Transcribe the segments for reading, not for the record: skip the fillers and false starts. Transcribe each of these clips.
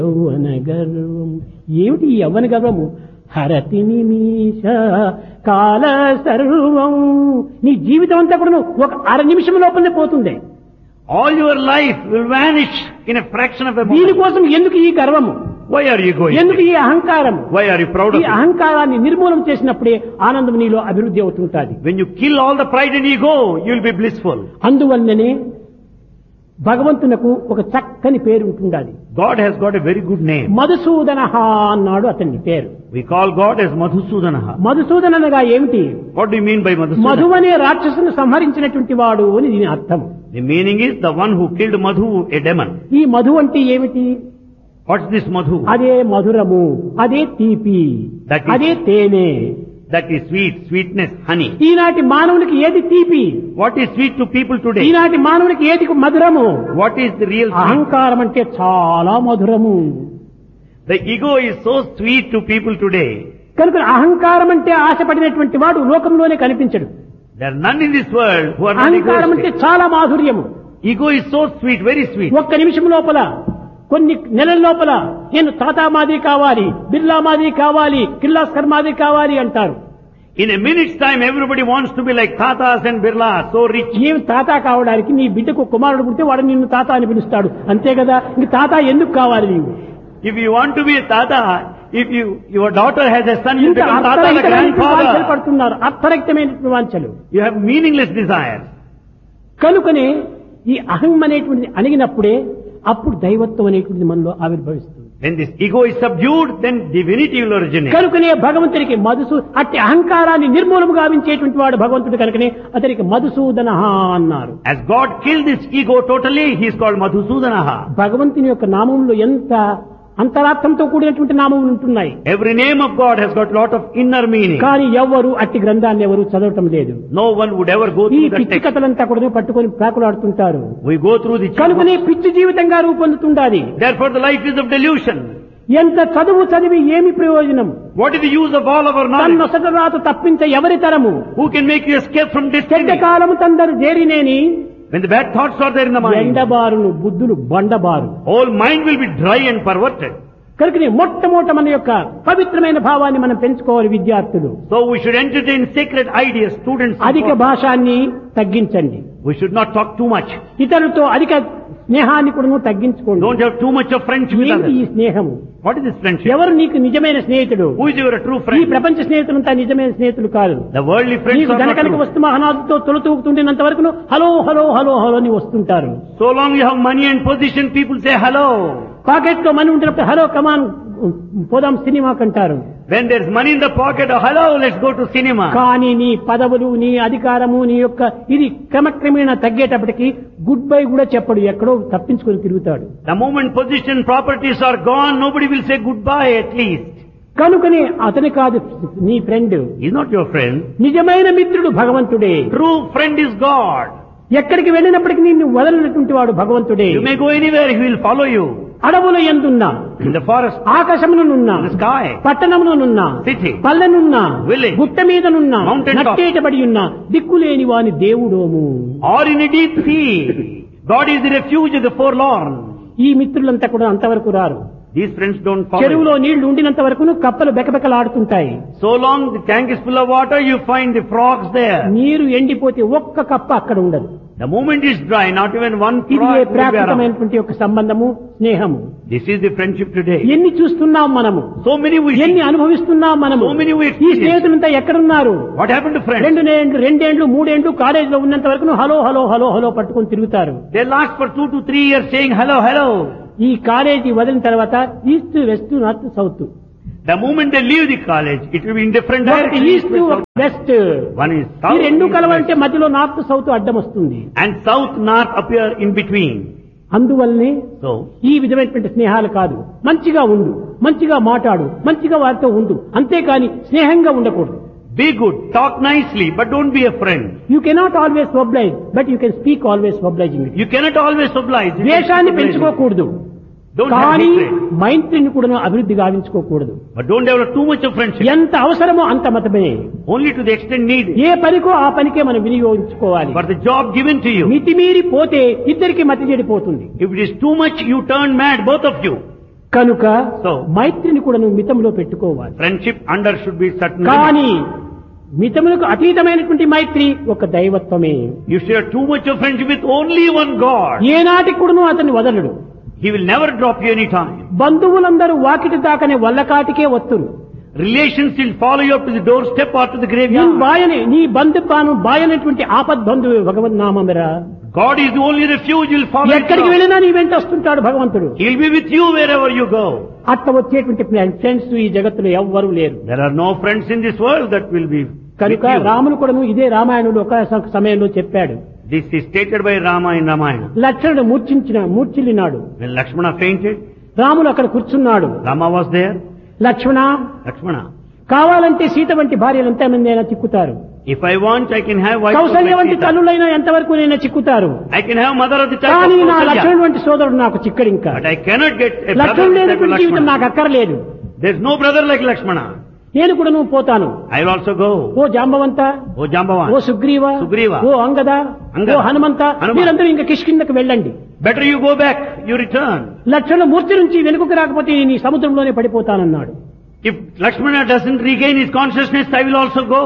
యౌవన గర్వం. ఏమిటి ఈ యవ్వన గర్వము? హరతి నిమిష కాల సర్వం. నీ జీవితం అంతా కూడా ఒక అర నిమిషం లోపలనే పోతుంది. All your life will vanish in a fraction of a moment. దీనికోసం ఎందుకు ఈ గర్వము? Why are you going? ఎందుకు ఈ అహంకారం? Why are you proud of ఈ it? అహంకారాన్ని నిర్మూలన చేసినప్పుడే ఆనందం నీలో అభివృద్ధి అవుతుంటుంది. When you kill all the pride and ego, you will be blissful. అందువల్లనే భగవంతునకు ఒక చక్కని పేరు ఉంటుండాలి. God has got a very good name. మధుసూదనః అన్నాడు అతని పేరు. We call God as Madhusudanaha. మధుసూదనగా ఏమిటి? What do you mean by Madhu Madhusudana? అనే రాక్షసును సంహరించినటువంటి వాడు అని దీని అర్థం. The meaning is the one who killed Madhu, a demon. ఈ మధు అంటే ఏమిటి? What's this Madhu? అదే మధురము, అదే తీపి, That is- అదే తేనె. That is sweet, sweetness, honey. ఈనాటి మానవునికి ఏది తీపి? What is sweet to people today? ఈనాటి మానవునికి ఏది మధురము? What is the real sweet? అహంకారం అంటే చాలా మధురము. The ego is so sweet to people today. కనుక అహంకారం అంటే ఆశపడినటువంటి వాడు లోకంలోనే కనిపించడు. There are none in this world who are not అహంకారం అంటే egoistic. చాలా మాధుర్యము. Ego is so sweet, very sweet. ఒక్క నిమిషం లోపల, కొన్ని నెలల లోపల నేను టాటా మాదిరి కావాలి, బిర్లా మాదిరి కావాలి, కిర్లాస్కర్ మాదిరి కావాలి అంటారు. In a minute's time, everybody wants to be like Tatas and Birla, so rich. ఏం తాతా కావడానికి? నీ బిడ్డకు కుమారుడు పుడితే వాడు నిన్ను తాత అని పిలుస్తాడు, అంతే కదా. ఇంక తాత ఎందుకు కావాలి నీవు? If you want to be a Tata, if your daughter has a son, you ఇంత become Tata the అర్థరహితమైనటువంటి వాంఛలు grandfather. పడుతున్నారు, అర్థరహితమైనటువంటి వాంఛలు. You have meaningless desires. కనుకనే ఈ అహం అనేటువంటిది అణిగినప్పుడే అప్పుడు దైవత్వం అనేటువంటిది మనలో ఆవిర్భవిస్తుంది. When this ego is subdued, then divinity will originate. కనుకనే భగవంతునికి అట్టి అహంకారాన్ని నిర్మూలము గావించేటువంటి వాడు భగవంతుడు. కనుకనే అతనికి మధుసూదన అన్నారు. As God killed this ego totally, he is called Madhusudanaha. భగవంతుని యొక్క నామంలో ఎంత అంతరార్థంతో కూడినటువంటి నామములు ఉంటున్నాయి. Every name of God has got lot of inner meaning. కానీ ఎవ్వరు అట్టి గ్రంథాన్ని ఎవరు చదవటం లేదు. No one would ever go ఈ through that పిచ్చి text. కథలంతా కూడా పట్టుకొని ప్రాకులాడుతుంటారు. We go through the కనుకనే పిచ్చి జీవితంగా రూపొందుతుండాలి. Therefore the life is of delusion. ఎంత చదువు చదివి ఏమి ప్రయోజనం? What is the use of all of our knowledge? తన్నొసట రాత తప్పించ ఎవరి తరము? Who can make you escape from చెడ్డ destiny? కాలము తందరు చేరినేని When the bad thoughts are there in the mind, ఎండబారును బుద్ధులు బండబారు. whole mind will be dry and perverted. కనుకనే మొట్టమొదట మన యొక్క పవిత్రమైన భావాన్ని మనం పెంచుకోవాలి విద్యార్థులు. So we should entertain sacred ideas, students. అధిక భాషాన్ని తగ్గించండి. We should not talk too much. ఇతరులతో అధిక స్నేహాన్ని కూడా తగ్గించుకోండి. Don't have too much of friendship with ఏమిటి ఈ others. స్నేహము? What is this friendship? ఎవరు నీకు నిజమైన స్నేహితుడు? Who is your true ఈ friend? ప్రపంచ స్నేహితులంతా నిజమైన స్నేహితులు కాదు. The worldly friends నీకు are not ధనకనక true. వస్తు మహనాథుతో తొలతూగుతుండినంత వరకు హలో హలో హలో హలో అని వస్తుంటారు. So long you have money and position, people say hello. Pocket లో మనీ ఉంటున్నప్పుడు హలో కమాన్ పోదాం సినిమాకి అంటారు. When there's money in the pocket, oh hello, let's go to cinema. కానీ నీ పదవులు, నీ అధికారము, నీ యొక్క ఇది క్రమక్రమేణా తగ్గేటప్పటికి గుడ్ బై కూడా చెప్పడు, ఎక్కడో తప్పించుకొని తిరుగుతాడు. The moment position, properties are gone, nobody will say goodbye at least. కనుకనే అతని కాదు నీ friend. He's not your friend. నిజమైన మిత్రుడు భగవంతుడే. True friend is God. ఎక్కడికి వెళ్ళినప్పటికీ నిన్ను వదలినటువంటి వాడు భగవంతుడే. You may go anywhere, he will follow you. అడవుల యందున్నా, In the forest, ఆకాశమునున్నా, in the sky, పట్టణమునున్నా, city, పల్లెనున్నా, village, గుట్ట మీదనున్నా, mountain top, నట్టేటబడి ఉన్నా, దిక్కులేని వాని దేవుడోము. or in a deep sea. God is the refuge of the forlorn. ఈ మిత్రులంతా కూడా అంతవరకు రారు. These friends don't follow చెరువులో you. నీళ్లు ఉండినంత వరకు కప్పలు బెకబెకలాడుతుంటాయి. So long the tank is full of water, you find the frogs there. నీరు ఎండిపోతే ఒక్క కప్ప అక్కడ ఉండదు. The moment is dry, not even one ఇది frog will be around. ప్రాకృతమైనటువంటి యొక్క సంబంధము, స్నేహము. This is the friendship today. ఎన్ని చూస్తున్నాం మనము, So many we see. ఎన్ని అనుభవిస్తున్నాం మనము. So many we ఈ experience. స్నేహితులంతా ఎక్కడున్నారు? What happened to friends? రెండేండ్లు మూడేండ్లు కాలేజీలో ఉన్నంత వరకు హలో హలో హలో హలో పట్టుకొని తిరుగుతారు. They last for 2 to 3 years saying hello, hello. ఈ కాలేజీ వదిలిన తర్వాత east west north south, The moment they leave the college, it will be in different ఒకటి directions. East west. One is ఈ south, రెండు east, కలవాలంటే west. మధ్యలో north south అడ్డం వస్తుంది. And south, north appear in between. అందువల్లనే So, ఈ విధమైనటువంటి స్నేహాలు కాదు. మంచిగా ఉండు, మంచిగా మాట్లాడు, మంచిగా వారితో ఉండు, అంతేకాని స్నేహంగా ఉండకూడదు. be good, talk nicely, but don't be a friend. You cannot always oblige, but you can speak always obliging. You cannot always oblige. You ద్వేషాన్ని can oblige. పెంచుకోకూడదు, Don't have కానీ hatred. మైత్రిని కూడా అభివృద్ధి గావించుకోకూడదు. But don't develop too much of friendship. ఎంత అవసరమో అంత మతమే. Only to the extent needed. ఏ పనికో ఆ పనికే మనం వినియోగించుకోవాలి. For the job given to you. మితిమీరి పోతే ఇద్దరికి మతి చెడిపోతుంది. If it is too much, you turn mad, both of you. కనుక So, మైత్రిని కూడా నువ్వు మితంలో పెట్టుకోవాలి. friendship under should be certain. కానీ మితములకు అతీతమైనటువంటి మైత్రి ఒక దైవత్వమే. You share too much of friendship with only one God. ఏనాటికి కూడాను అతన్ని వదలడు. He will never drop you any time. బంధువులందరూ Vakiti దాకనే వల్లకాటికే వస్తురు. Relations will follow you up to the doorstep or to the నీ graveyard. బాయని నీ బంధుత్వాను బాయనటువంటి ఆపద్బంధువు భగవన్నామరా. God is the only refuge. He will follow you. ఎక్కడికి వెళ్ళినా నీ వెంట వస్తుంటాడు భగవంతుడు. He will be with you wherever you go. అట్లా వచ్చేటువంటి ఫ్రెండ్స్ ఈ జగత్తులో ఎవ్వరూ లేరు. There are no friends in this world that will be with కనుక you. రాములు కూడాను ఇదే రామాయణుడు ఒక సమయంలో చెప్పాడు. This is stated by Rama in Ramayana. లక్ష్మణుడు మూర్ఛిల్లినాడు. When Lakshmana fainted, రాములు అక్కడ కూర్చున్నాడు. Rama was there. Lakshmana, Lakshmana, కావాలంటే సీత వంటి భార్యలు ఎంతమంది అయినా చిక్కుతారు. if I want, I can have wife of Kaushalya my వంటి Sita. తల్లులైనా ఎంతవరకు నైనా చిక్కుతారు. I can have mother of the child కానీ of నా Kausalya. లక్ష్మణుడు వంటి సోదరుడు నాకు చిక్కడు ఇంకా. But I cannot get a brother లక్ష్మణుడు like లేనటువంటి జీవితం నాకు Lakshmana. అక్కర్లేదు. There is no brother like Lakshmana. నేను కూడా నువ్వు పోతాను. I will also go. Oh Jambavanta, O Jambavan. ఓ సుగ్రీవ, సుగ్రీవ, ఓ అంగద, అంగద, ఓ హనుమంత, హనుమ. మీరందరూ ఇంకా కిష్కిందకు వెళ్ళండి. Better you go back. You return. లక్ష్మణుడు మూర్తి నుంచి వెనుకకు రాకపోతే నీ సముద్రంలోనే పడిపోతానన్నాడు. If Lakshmana doesn't regain his consciousness, I will also go.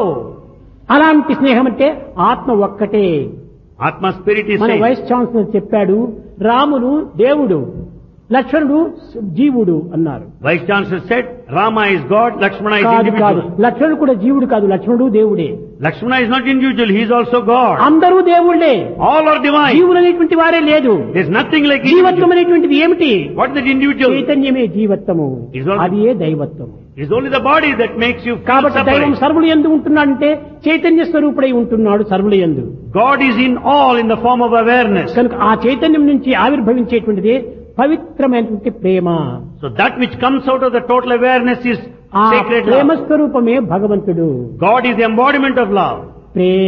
అలాంటి స్నేహం అంటే ఆత్మ ఒక్కటే. Atma spirit is మన same. వైస్ ఛాన్సలర్ చెప్పాడు, రాముడు దేవుడు, లక్ష్మణుడు జీవుడు అన్నారు. Vice Chancellor said, Rama is God, Lakshmana is కాదు కాదు, individual. లక్ష్మణుడు కూడా జీవుడు కాదు, లక్ష్మణుడు దేవుడే. Lakshmana is not individual, he is also God. అందరూ దేవుళ్ళే. All are divine. జీవులు అనేటువంటి వారే లేదు. There is nothing like జీవత్వం individual. అనేటువంటిది ఏమిటి? What is that individual? చైతన్యమే జీవత్వము, Is all- అది ఏ దైవత్వము. It is only the body that makes you feel కాబట్టి దైవం separate. సర్వులు ఎందు ఉంటున్నాడంటే చైతన్య స్వరూపుడై ఉంటున్నాడు సర్వుల యందు. God is in all in the form of awareness. కనుక ఆ చైతన్యం నుంచి ఆవిర్భవించేటువంటిది పవిత్రమైనటువంటి ప్రేమ. So that which comes out of the total awareness is ఆ sacred ప్రేమ love. స్వరూపమే భగవంతుడు. God is the embodiment of love. Prema